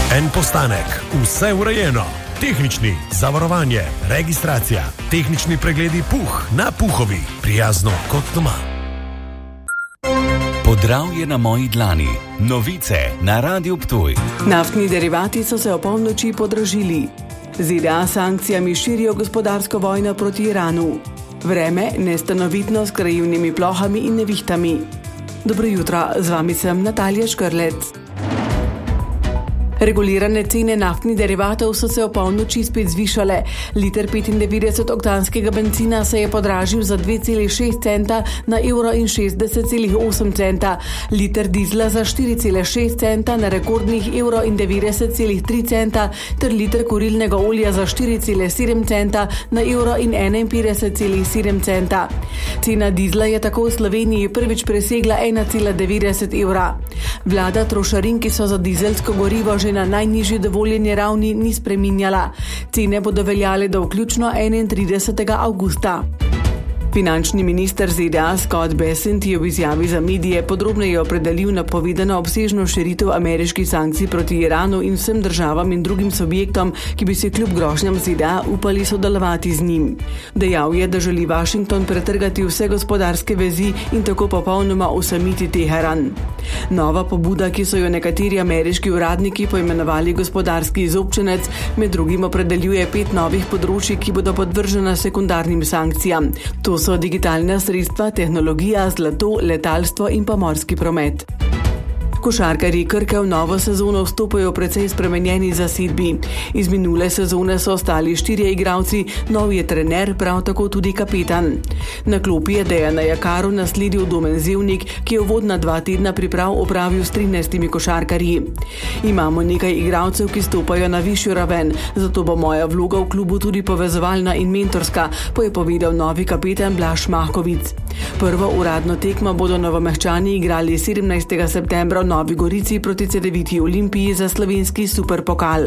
En postanek, vse urejeno. Tehnični, zavarovanje, registracija, tehnični pregledi Puh na Puhovi. Prijazno kot doma. Podravje na moji dlani. Novice na Radiu Ptuj. Naftni derivati so se opolnoči podražili. ZDA s sankcijami širijo gospodarsko vojno proti Iranu. Vreme nestanovitno s krajevnimi plohami in nevihtami. Dobro jutro, z vami sem Natalija Škrlec. Regulirane cene naftnih derivatov so se opolnoči spet zvišale. Liter 95-oktanskega bencina se je podražil za 2,6 centa na evro in 60,8 centa. Liter dizla za 4,6 centa na rekordnih evro in 90,3 centa ter liter kurilnega olja za 4,7 centa na evro in 51,7 centa. Cena dizla je tako v Sloveniji prvič presegla 1,90 evra. Vlada trošarin, ki so za dizelsko gorivo že na najnižji dovoljeni ravni, ni spreminjala. Cene bodo veljale do vključno 31. avgusta. Finančni minister ZDA Scott Bessent je v izjavi za medije podrobneje opredelil napovedano obsežno širitev ameriških sankcij proti Iranu in vsem državam in drugim subjektom, ki bi se kljub grožnjam ZDA upali sodelovati z njim. Dejal je, da želi Washington pretrgati vse gospodarske vezi in tako popolnoma osamiti Teheran. Nova pobuda, ki so jo nekateri ameriški uradniki poimenovali gospodarski izobčenec, med drugim opredeljuje 5 novih področij, ki bodo podvržena sekundarnim sankcijam. To so digitalna sredstva, tehnologija, zlato, letalstvo in pa morski promet. Košarkarji Krke v novo sezono vstopajo precej spremenjeni zasedbi. Iz minule sezone so ostali 4 igralci, nov je trener, prav tako tudi kapetan. Na klopi je Dejana Jakaru nasledil Domen Zevnik, ki je uvodna 2 tedna priprav opravil s 13 košarkarji. Imamo nekaj igralcev, ki stopajo na višjo raven, zato bo moja vloga v klubu tudi povezovalna in mentorska, pa je povedal novi kapetan Blaž Mahkovic. Prvo uradno tekmo bodo Novomeščani igrali 17. septembra v Novi Gorici proti Cedeviti Olimpiji za slovenski superpokal.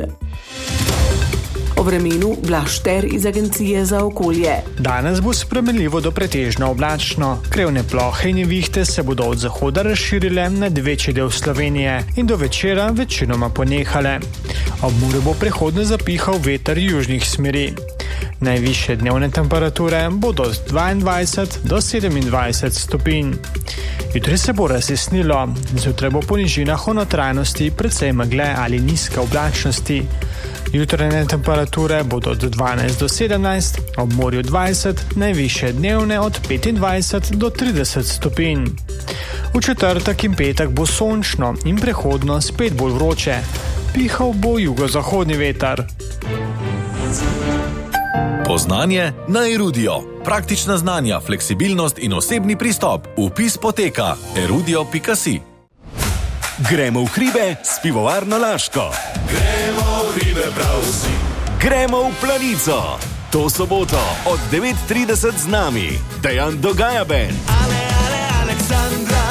O vremenu Blaž Šter iz Agencije za okolje. Danes bo spremenljivo do pretežno oblačno. Krevne plohe in nevihte se bodo od zahoda razširile nad večji del Slovenije in do večera večinoma ponehale. Ob Muri bo prehodno zapihal veter južnih smeri. Najvišje dnevne temperature bodo z 22 do 27 stopinj. Jutri se bo razjasnilo, zjutraj bo po nižinah v notranjosti precej megle ali nizke oblačnosti. Jutranje temperature bodo od 12 do 17, ob morju 20, najvišje dnevne od 25 do 30 stopinj. V četrtek in petek bo sončno in prehodno spet bolj vroče. Pihal bo jugozahodni veter. Poznanje na Erudio. Praktična znanja, fleksibilnost in osebni pristop. Vpis poteka erudio.si. Gremo v hribe s pivovarno Laško. Gremo v hribe prav vsi. Gremo v Planico. To soboto od 9:30 z nami Dejan Dogaja Band. Aleksandra,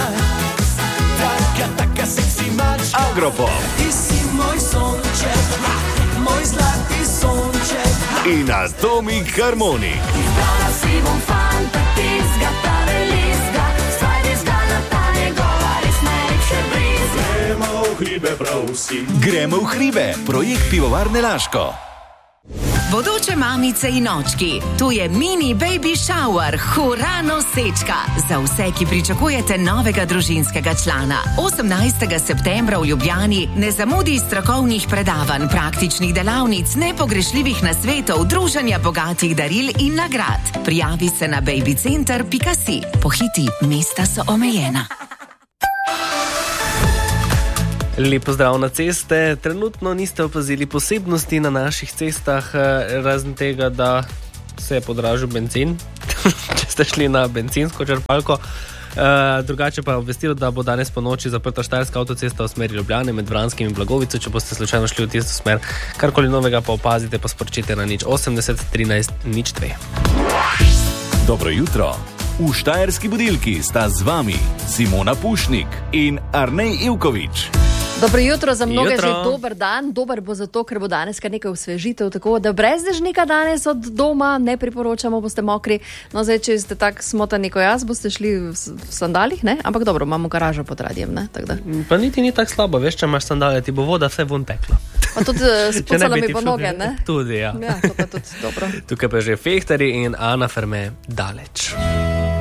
taka seksi mačka. Agropop. Ti si moj sonček, moj zlati sonček. In Atomik Harmonik. Izbrala si bom fanta, tizga, pravelisga, svajdiska na ta njegova res najlepše brizga. Gremo v hribe prav vsi. Gremo v hribe. Projekt pivovarne Laško. Bodoče mamice in očki, tu je mini baby shower, hura nosečka. Za vse, ki pričakujete novega družinskega člana. 18. septembra v Ljubljani ne zamudi strokovnih predavanj, praktičnih delavnic, nepogrešljivih nasvetov, druženja bogatih daril in nagrad. Prijavi se na babycenter.si. Pohiti, mesta so omejena. Lep pozdrav na ceste. Trenutno niste opazili posebnosti na naših cestah, razen tega, da se je podražil bencin, če ste šli na bencinsko črpalko. Drugače pa je obvestilo, da bo danes po noči zaprta Štajerska avtocesta v smeri Ljubljane med Vranskim in Blagovico, če boste slučajno šli v tisto smer. Karkoli novega pa opazite, pa sporočite na 080 13 02. Dobro jutro. V Štajerski budilki sta z vami Simona Pušnik in Arnej Ivković. Dobro jutro, za mnoge Jutro. že dober dan. Dober bo zato, ker bo danes kar nekaj osvežitev, tako da brez dežnika danes od doma ne priporočamo, boste mokri. No, zdaj, če ste tak smotani kot jaz, boste šli v sandalih, ne? Ampak dobro, imamo garažo pod radijem, ne? Tak da. Pa niti ni tako slabo, veš, če imaš sandale, ti bo voda vse vun tekla. Pa tudi spucala mi bo noge, ne? Tudi, ja. Ja, to pa tudi dobro. Tukaj pa že Fehtari in Ana Ferme daleč.